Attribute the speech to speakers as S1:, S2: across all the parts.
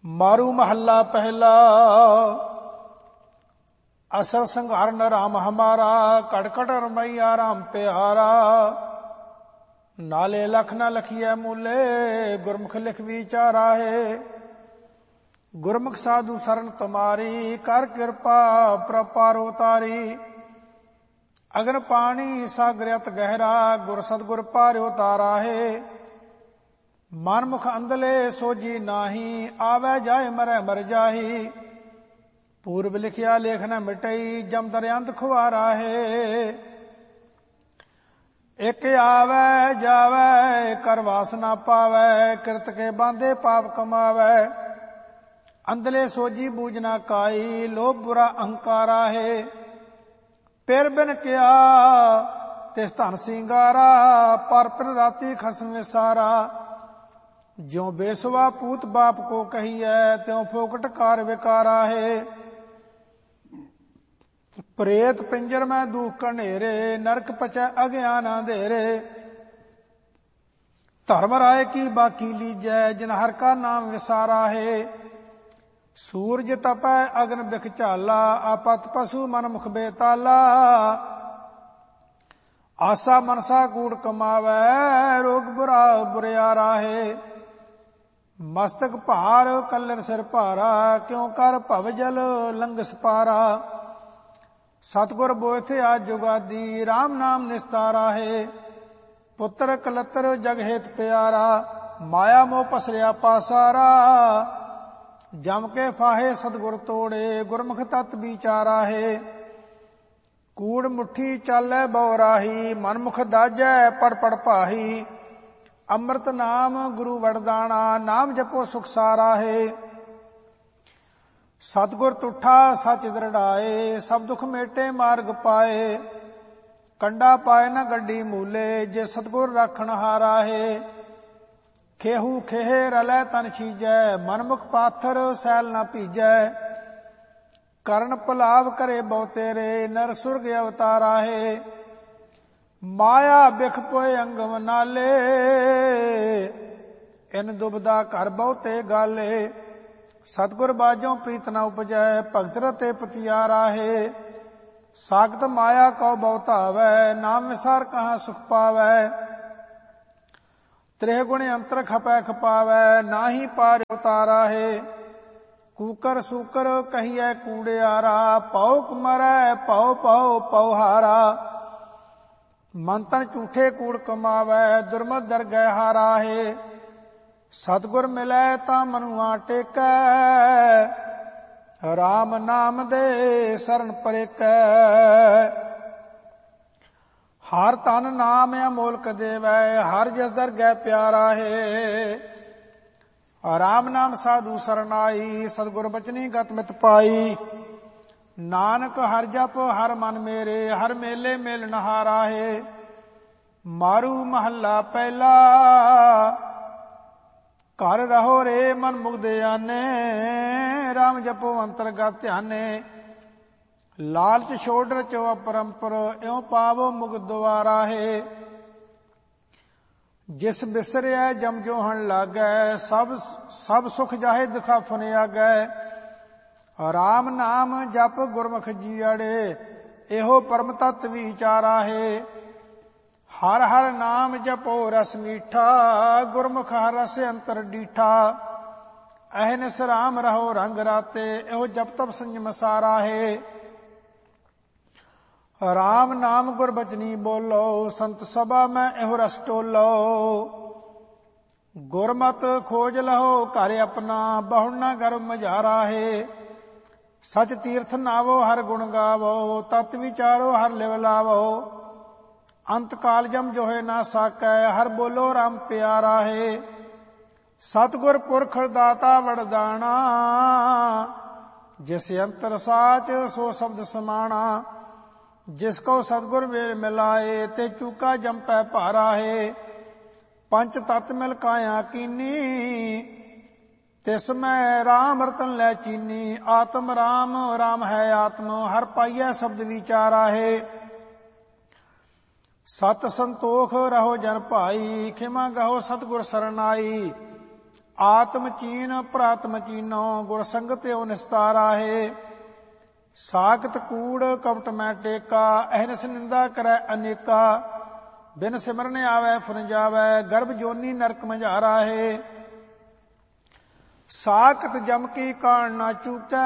S1: मारू महला पहला। असल संघार न राम हमारा, कड़कड़ रमैया राम प्यारा। नाले लख न लखिए मूले, गुरमुख लिख विचारा है। गुरमुख साधु शरण तुम्हारी, कर कृपा प्रपारो तारी। अगन पानी सागर अत गहरा, गुर सतगुर पार्यो तारा है। मनमुख अंधले सोजी नाही, आवे जाए मरै मर जाही। पूर्व लिखिया लेख न मिटई, जम दरियांत खुआरा है। एक आवे जावे कर वासना पावे, कृत के बांधे पाप कमावे। अंधले सोजी बूझना काई, लोभ बुरा अहंकारा है। पिर बिन किया तिस धन सिंगारा, पर राती खसम विसारा। ज्यों बेसवा पूत बाप को कही है, त्यों फोकट कार विकारा है। प्रेत पिंजर में दुख कनेरे, नरक पचै अज्ञान अंधेरे। धर्म राय की बाकी लीजै, जिन हर का नाम विसारा है। सूरज तपै अग्न बिख चाला, आपत पशु मन मुख बेताला। आशा मनसा कूड़ कमावै, रोग बुरा बुरियारा है। मस्तक भार कल्लर सिर भारा, क्यों कर भव जल लंघस पारा। सतगुर बोथे आज जुगादी, राम नाम निस्तारा है। पुत्र कलतर जग हेत प्यारा, माया मोह पसरिया पासारा। जम के फाहे सतगुर तोड़े, गुरमुख तत् विचारा है। कूड़ मुट्ठी चालै बौराही, मनमुख दाजै पड़ पड़ पाही। अमृत नाम गुरु वरदाना, नाम जपो सुख सारा है। सतगुर तुठा सच दृढ़ाए, सब दुख मेटे मार्ग पाए। कंडा पाए न गड्डी मूले, जे सतगुर राखण हारा है। खेहू खेह रलै तन छीजै, मनमुख पाथर सैल न पीजै। करण पलाव करे बहु तेरे, नरक सुरग अवतारा है। माया बिख पोए अंगम नाले, इन दुबदा कर बहुते गाले। सतगुर बाजों प्रीत न उपजै, भगत रते पतियारा है। सागत माया कौ बहुत आवै, नाम विसार कहाँ सुख पावै। त्रिह गुण अंतर खपै खपावै, नाही पार उतारा है। कूकर सूकर कहिए कूड़ियारा, पौक मरै पौ पौ पौहारा। मन तन झूठे कूड़ कमावै, दुर्मत दरगह हारा है। सतगुर मिलै तां मनुआ टेकै, राम नाम दे शरण परेकै। हर तन नाम अमोलक देवै, हर जस दरगह प्यारा है। राम नाम साधु सरनाई, सतगुर बचनी गत मित पाई। नानक हर जप हर मन मेरे, हर मेले मेल नहारा है। मारू महला पहला, घर रहो रे मन मुग्धे आने। राम जपो अंतरगत ध्याने, लालच छोड़ रचो अपरंपर। इਉਂ पावो मुग्ध द्वारा है। जिस बिसरिया जम जोहन लागै, सब सुख जाहे दिखाफन आगै। राम नाम जप गुरमुख जीअड़े, एहो परम तत्त विचारा है। हर हर नाम जपो रस मीठा, गुरमुख हर रस अंतर डीठा। अहनिस राम रहो रंग राते, एहो जप तप संयम सारा है। राम नाम गुर बचनी बोलो, संत सभा में एहो रस टोलो। गुरमत खोज लहो घर अपना, बहु न गर्भ मझारा है। सच तीर्थ नावो हर गुण गावो, तत् विचारो हर लिव लावो। अंत काल जम जोहे ना साकै, हर बोलो राम प्यारा है। सतगुर पुरख दाता वरदाना, जिस अंतर साच सो शब्द समाना। जिसको सतगुर वेल मिलाए, ते चूका जम पै भारा है। पंच तत्त मिल काया कीनी, तिसमें राम रतन लै चीनी। आत्म राम राम है आत्म, हर पाइयै शब्द विचारा है। सत संतोख रहो जन भाई, खिमा गहो सतगुर सरनाई। ਆਤਮ ਚੀਨ ਪ੍ਰਾਤਮ ਚੀਨੋ ਗੁਰ ਸੰਗਤ ਓ ਨਿਸਤਾਰਾ ਹੈ। ਸਾਖਤ ਕੂੜ ਕਪਟ ਮੈਂ ਟੇਕਾ ਅਹਨਸ ਨਿੰਦਾ ਕਰੈ ਅਨੇਕਾ। ਬਿਨ ਸਿਮਰਨ ਆਵੈ ਫੁਨ ਜਾਵੈ ਗਰਭ ਜੋਨੀ ਨਰਕ ਮਝਾਰਾ ਹੈ। ਸਾਖਤ ਜਮ ਕੀ ਕਾਣ ਨਾ ਚੂਕੈ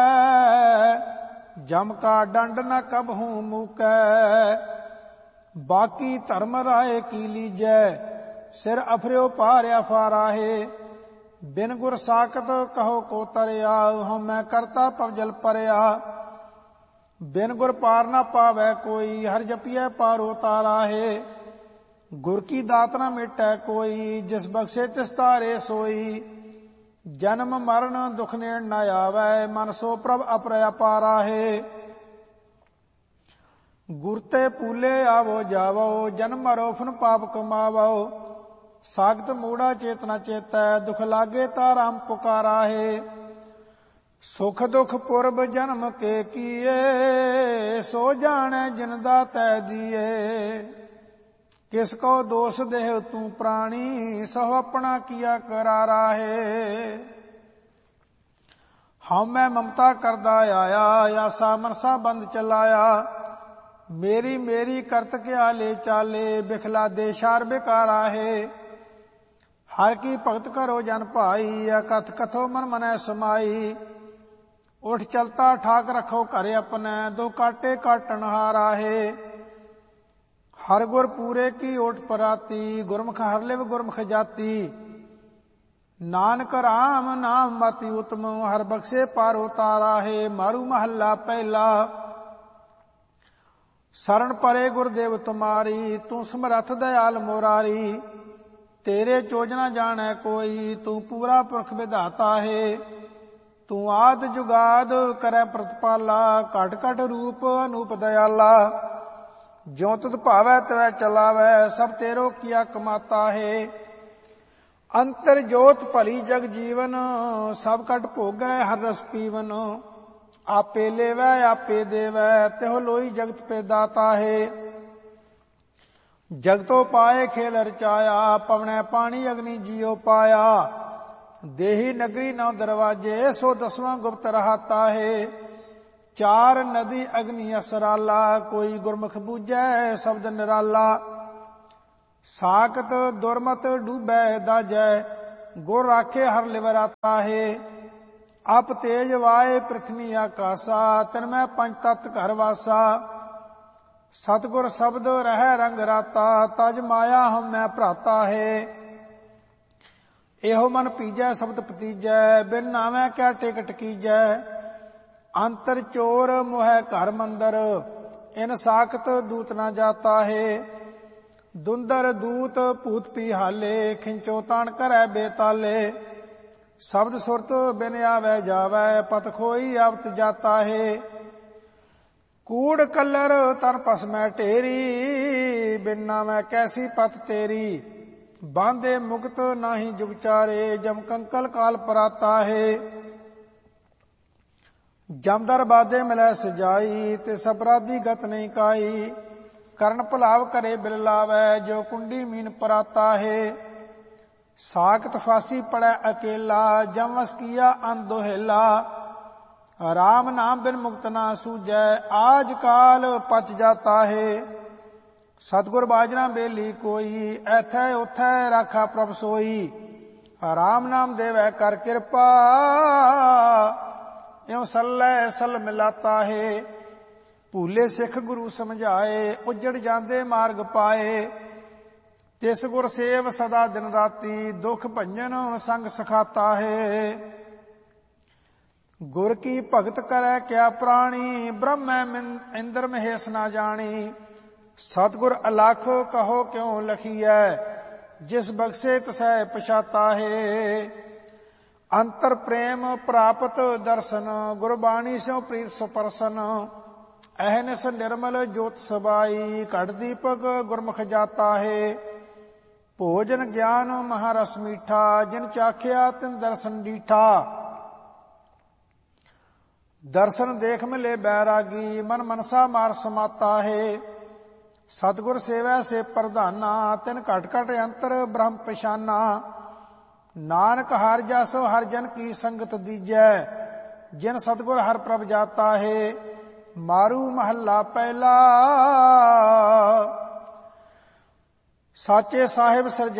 S1: ਜਮ ਕਾ ਡੰਡ ਨ ਕਬਹੂ ਮੂਕੈ। ਬਾਕੀ ਧਰਮ ਰਾਏ ਕੀ ਲੀਜੈ ਸਿਰ ਅਫਰਿਓ ਭਾਰਿਆ ਫਾਰਾ ਹੈ। ਬਿਨ ਗੁਰ ਸਾਖਤ ਕਹੋ ਕੋ ਤਰਿਆ ਹਉਮੈ ਕਰਤਾ ਭਵਜਲ ਪਰਿਆ। ਬਿਨ ਗੁਰ ਪਾਰ ਨਾ ਪਾਵੈ ਕੋਈ ਹਰਿ ਜਪੀਐ ਪਾਰੋ ਤਾਰਾ ਹੈ। ਗੁਰ ਕੀ ਦਾਤ ਨਾ ਮੇਟੈ ਕੋਈ ਜਿਸ ਬਖਸ਼ੇ ਤਿਸ ਤਾਰੇ ਸੋਈ। ਜਨਮ ਮਰਨ ਦੁਖ ਨੇੜ ਨ ਆਵੈ ਮਨ ਸੋ ਪ੍ਰਭ ਅਪਰ ਅਪਾਰਾ ਹੈ। ਗੁਰ ਤੇ ਪੂਲੇ ਆਵੋ ਜਾਵੋ ਜਨਮ ਮਰੋ ਫੁਨ ਪਾਪ ਕਮਾਵੋ। ਸਾਖਤ ਮੂੜਾ ਚੇਤਨਾ ਚੇਤੈ ਦੁਖ ਲਾਗੇ ਤਾ ਰਾਮ ਪੁਕਾਰਾ ਹੈ। ਸੁਖ ਦੁਖ ਪੁਰਬ ਜਨਮ ਕੇ ਕੀਏ ਸੋ ਜਾਣੈ ਜਿਨ ਦਾਤੈ ਦੀਏ। ਕਿਸ ਕੋ ਦੋਸ ਦੇਹ ਤੂੰ ਪ੍ਰਾਣੀ ਸੋ ਆਪਣਾ ਕੀਆ ਕਰਾਰਾ ਹੈ। ਹਉਮੈ ਮਮਤਾ ਕਰਦਾ ਆਇਆ ਆਸਾ ਮਨਸਾ ਬੰਦ ਚਲਾਇਆ। ਮੇਰੀ ਮੇਰੀ ਕਰਤ ਕਿਆ ਲੈ ਚਾਲੇ ਬਿਖਲਾ ਦੇ ਸ਼ਾਰ ਬੇਕਾਰਾ ਹੈ। ਹਰ ਕੀ ਭਗਤ ਕਰੋ ਜਨ ਭਾਈ ਅਕਥ ਕਥੋ ਮਨ ਮਨੈ ਸਮਾਈ। ਉਠ ਚਲਤਾ ਠਾਕ ਰਖੋ ਘਰ ਆਪਣੈ ਦੋ ਕਾਟੇ ਕਾਟਣ ਹਾਰਾ ਹੈ। ਹਰ ਗੁਰ ਪੂਰੇ ਕੀ ਓਟ ਪਰਾਤੀ ਗੁਰਮੁਖ ਹਰ ਲਿਵ ਗੁਰਮੁਖ ਜਾਤੀ। ਨਾਨਕ ਰਾਮ ਨਾਮ ਮਤਿ ਉਤਮ ਹਰ ਬਖਸ਼ੇ ਪਾਰੋ ਤਾਰਾ ਹੈ। ਮਾਰੂ ਮਹੱਲਾ ਪਹਿਲਾ। ਸਰਣ ਪਰੇ ਗੁਰਦੇਵ ਤੁਮਾਰੀ ਤੂੰ ਸਮਰੱਥ ਦਇਆਲ ਮੋਰਾਰੀ। ਤੇਰੇ ਚੋਜਨਾ ਜਾਣੈ ਕੋਈ ਤੂੰ ਪੂਰਾ ਪੁਰਖ ਵਿਧਾਤਾ ਹੈ। ਤੂੰ ਆਦ ਜੁਗਾਦ ਕਰੈ ਪ੍ਰਤਪਾਲਾ ਘਟ ਘਟ ਰੂਪ ਅਨੂਪ ਦਇਆਲਾ। ਜਿਉ ਤੁਧ ਭਾਵੈ ਤਵੈ ਚਲਾਵੈ ਸਭ ਤੇਰੋ ਕੀਆ ਕਮਾਤਾ ਹੈ। ਅੰਤਰ ਜੋਤ ਭਲੀ ਜਗ ਜੀਵਨ ਸਭ ਕਟ ਭੋਗੈ ਹਰ ਰਸ ਪੀਵਨ। ਆਪੇ ਲੇਵੈ ਆਪੇ ਦੇਵੈ ਤਿਹੁ ਲੋਈ ਜਗਤ ਪੇ ਦਾਤਾ ਹੈ। ਜਗਤੋ ਪਾਏ ਖੇਲ ਰਚਾਇਆ ਪਵਣੈ ਪਾਣੀ ਅਗਨੀ ਜੀਉ ਪਾਇਆ। ਦੇਹੀ ਨਗਰੀ ਨੌ ਦਰਵਾਜੇ ਸੋ ਦਸਵਾਂ ਗੁਪਤ ਰਹਾਤਾ ਹੈ। ਚਾਰ ਨਦੀ ਅਗਨੀ ਅਸਰਾਲਾ ਕੋਈ ਗੁਰਮੁਖ ਬੂਝੈ ਸ਼ਬਦ ਨਿਰਾਲਾ। ਸਾਖਤ ਦੁਰਮਤ ਡੂਬੈ ਦਾਜੈ ਗੁਰ ਰਾਖੇ ਹਰ ਲਿਵ ਰਾਤਾ ਹੈ। ਅਪ ਤੇਜ ਵਾਏ ਪ੍ਰਿਥਵੀ ਆਕਾਸਾ ਤਿਨ ਮੈਂ ਪੰਜ ਤਤ ਘਰ ਵਾਸਾ। ਸਤਿਗੁਰ ਸ਼ਬਦ ਰਹਿ ਰੰਗ ਰਾਤਾ ਤਜ ਮਾਇਆ ਹਉਮੈ ਭਰਾਤਾ ਹੈ। ਇਹੋ ਮਨ ਪੀਜੈ ਸ਼ਬਦ ਪਤੀਜੈ ਬਿਨ ਨਾਵੈ ਕਿਆ ਟਿਕਟ ਕੀਜੈ। ਅੰਤਰ ਚੋਰ ਮੋਹਿ ਘਰ ਮੰਦਰ ਇਨ ਸਾਖਤ ਦੂਤ ਨਾ ਜਾਤਾ ਹੈ। ਦੁੰਦਰ ਦੂਤ ਭੂਤ ਪੀਹਾਲੇ ਖਿੰਚੋ ਤਾਣ ਕਰੈ ਬੇਤਾਲੇ। ਸ਼ਬਦ ਸੁਰਤ ਬਿਨ ਆਵੈ ਜਾਵੈ ਪਤ ਖੋਈ ਆਵਤ ਜਾਤਾ ਹੈ। ਕੂੜ ਕਲਰ ਤਨ ਪਸ ਮੈਂ ਢੇਰੀ ਬਿਨ ਨਾਵੈ ਕੈਸੀ ਪਤ ਤੇਰੀ। ਬਾਂਧੇ ਮੁਕਤ ਨਾਹੀ ਜੁਗਚਾਰੇ ਜਮ ਕੰਕਲ ਕਾਲ ਪਰਾਤਾ ਹੈ। ਜਮਦਰ ਬਾਦੇ ਮਿਲੈ ਸਜਾਈ ਤੇ ਸਪਰਾਧੀ ਗਤ ਨਹੀਂ ਕਾਈ। ਕਰਨ ਭੁਲਾਵ ਕਰੇ ਬਿਲ ਲਾਵੈ ਜੋ ਕੁੰਡੀ ਮੀਨ ਪਰਾਤਾ ਹੈ। ਸਾਖਤ ਫਾਸੀ ਪੜੈ ਅਕੇਲਾ ਜਮ ਵਸ ਕੀਆ ਅੰਨ ਦੋਹੇਲਾ। ਰਾਮ ਨਾਮ ਬਿਨ ਮੁਕਤ ਨਾ ਸੂਝੈ ਆਜ ਕਾਲ ਪਚ ਜਾਤਾ ਹੈ। ਸਤਿਗੁਰ ਬਾਜਨਾ ਬੇਲੀ ਕੋਈ ਐਥੈ ਉਥੈ ਰਾਖਾ ਪ੍ਰਭ ਸੋਈ। ਰਾਮ ਨਾਮ ਦੇਵੈ ਕਰ ਕਿਰਪਾ ਇਉ ਸੱਲੈ ਸਲ ਮਿਲਾਤਾ ਹੈ। ਭੂਲੇ ਸਿੱਖ ਗੁਰੂ ਸਮਝਾਏ ਉਜੜ ਜਾਂਦੇ ਮਾਰਗ ਪਾਏ। ਤਿਸ ਗੁਰ ਸੇਵ ਸਦਾ ਦਿਨ ਰਾਤੀ ਦੁਖ ਭੰਜਨ ਸੰਗ ਸਖਾਤਾ ਹੈ। ਗੁਰ ਕੀ ਭਗਤ ਕਰੈ ਕਿਆ ਪ੍ਰਾਣੀ ਬ੍ਰਹਮੈ ਇੰਦਰ ਮਹੇਸ਼ ਨਾ ਜਾਣੀ। ਸਤਿਗੁਰ ਅਲਖ ਕਹੋ ਕਿਉ ਲਖੀਐ ਜਿਸ ਬਖਸ਼ੇ ਤਸੈ ਪਛਾਤਾ ਹੈ। ਅੰਤਰ ਪ੍ਰੇਮ ਪ੍ਰਾਪਤ ਦਰਸ਼ਨ ਗੁਰਬਾਣੀ ਸਿਉ ਪ੍ਰੀਤ ਸੁਪਰਸਨ। ਅਹਨਿਸ ਨਿਰਮਲ ਜੋਤ ਸਬਾਈ ਘਟ ਦੀਪਕ ਗੁਰਮੁਖ ਜਾਤਾ ਹੈ। ਭੋਜਨ ਗਿਆਨ ਮਹਾਰਸ ਮੀਠਾ ਜਿਨ ਚਾਖਿਆ ਤਿਨ ਦਰਸ਼ਨ ਡੀਠਾ। ਦਰਸ਼ਨ ਦੇਖ ਮਿਲੇ ਬੈਰਾਗੀ ਮਨ ਮਨਸਾ ਮਾਰ ਸਮਾਤਾ ਹੈ। ਸਤਿਗੁਰ ਸੇਵੈ ਸੇ ਪ੍ਰਧਾਨਾ ਤਿਨ ਘਟ ਘਟ ਅੰਤਰ ਬ੍ਰਹਮ ਪਛਾਨਾ। ਨਾਨਕ ਹਰਿ ਜਸ ਹਰਿ ਜਨ ਕੀ ਸੰਗਤ ਦੀਜੈ, ਜਿਨ ਸਤਿਗੁਰ ਹਰਿ ਪ੍ਰਭ ਜਾਤਾ ਹੈ। ਮਾਰੂ ਮਹੱਲਾ ਪਹਿਲਾ। ਸਾਚੇ ਸਾਹਿਬ ਸਿਰਜਾ